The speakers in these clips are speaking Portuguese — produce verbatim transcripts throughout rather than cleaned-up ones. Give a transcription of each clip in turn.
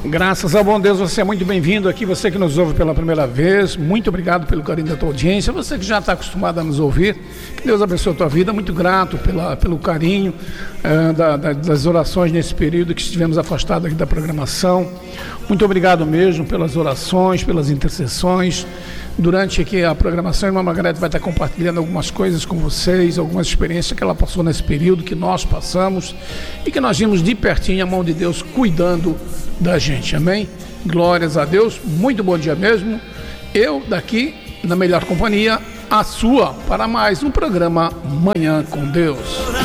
Graças ao bom Deus, você é muito bem-vindo aqui, você que nos ouve pela primeira vez, muito obrigado pelo carinho da tua audiência, você que já está acostumado a nos ouvir, que Deus abençoe a tua vida, muito grato pela, pelo carinho uh, da, da, das orações nesse período que estivemos afastados aqui da programação, muito obrigado mesmo pelas orações, pelas intercessões. Durante aqui a programação, a irmã Margarete vai estar compartilhando algumas coisas com vocês, algumas experiências que ela passou nesse período, que nós passamos e que nós vimos de pertinho a mão de Deus cuidando da gente, amém? Glórias a Deus, muito bom dia mesmo. Eu daqui, na melhor companhia, a sua, para mais um programa Manhã com Deus.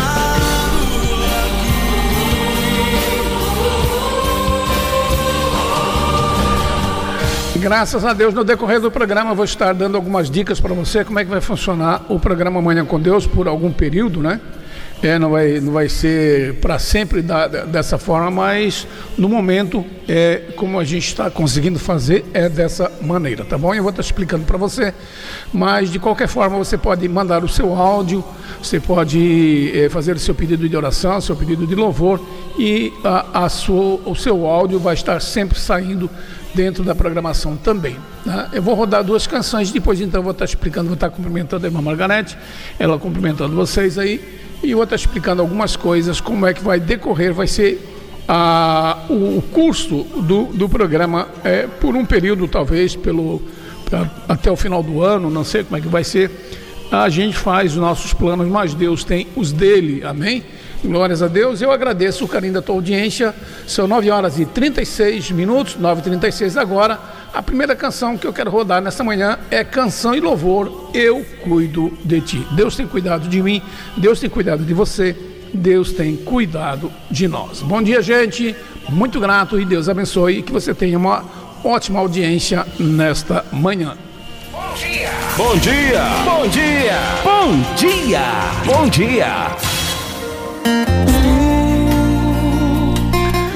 Graças a Deus, no decorrer do programa eu vou estar dando algumas dicas para você, como é que vai funcionar o programa Manhã com Deus por algum período, né? É, não vai, não vai ser para sempre da, dessa forma, mas no momento, é, como a gente está conseguindo fazer, é dessa maneira, tá bom? Eu vou estar explicando para você, mas de qualquer forma você pode mandar o seu áudio, você pode é, fazer o seu pedido de oração, seu pedido de louvor e a, a sua, o seu áudio vai estar sempre saindo dentro da programação também, né? Eu vou rodar duas canções, depois então eu vou estar explicando, vou estar cumprimentando a irmã Margarete, ela cumprimentando vocês aí, e eu vou estar explicando algumas coisas, como é que vai decorrer, vai ser a, o, o curso do, do programa é, por um período, talvez, pelo, pra, até o final do ano, não sei como é que vai ser. A gente faz os nossos planos, mas Deus tem os dele, amém? Glórias a Deus, eu agradeço o carinho da tua audiência. São nove horas e trinta e seis minutos, nove e trinta e seis agora. A primeira canção que eu quero rodar nesta manhã é Canção e Louvor, Eu Cuido de Ti. Deus tem cuidado de mim, Deus tem cuidado de você, Deus tem cuidado de nós. Bom dia, gente, muito grato e Deus abençoe e que você tenha uma ótima audiência nesta manhã. Bom dia! Bom dia! Bom dia! Bom dia! Bom dia!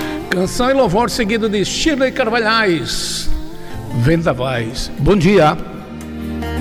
Canção e Louvor seguido de Shirley Carvalhais, Vendavais. Bom dia!